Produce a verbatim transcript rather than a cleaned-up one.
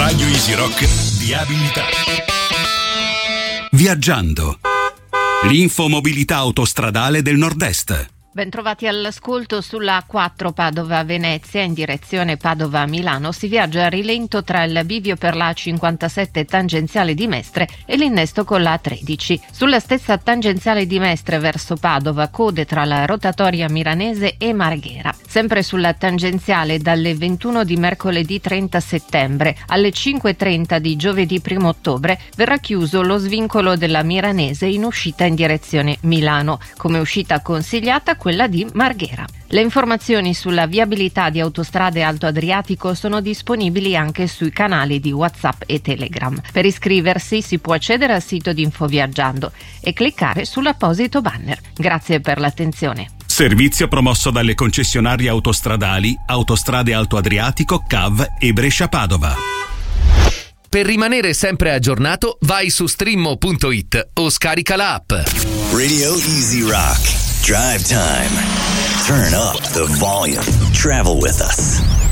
Radio Easy Rock Viabilità. Viaggiando. L'infomobilità autostradale del Nord-Est. Bentrovati all'ascolto. Sulla A quattro Padova-Venezia in direzione Padova-Milano si viaggia a rilento tra il bivio per la A cinquantasette tangenziale di Mestre e l'innesto con la A tredici. Sulla stessa tangenziale di Mestre verso Padova, code tra la rotatoria milanese e Marghera. Sempre sulla tangenziale dalle ventuno di mercoledì trenta settembre alle cinque e trenta di giovedì primo ottobre verrà chiuso lo svincolo della Milanese in uscita in direzione Milano, come uscita consigliata quella di Marghera. Le informazioni sulla viabilità di Autostrade Alto Adriatico sono disponibili anche sui canali di WhatsApp e Telegram. Per iscriversi si può accedere al sito di Infoviaggiando e cliccare sull'apposito banner. Grazie per l'attenzione. Servizio promosso dalle concessionarie autostradali Autostrade Alto Adriatico, C A V e Brescia Padova. Per rimanere sempre aggiornato, vai su streamo punto it o scarica l'app. Radio Easy Rock. Drive time. Turn up the volume. Travel with us.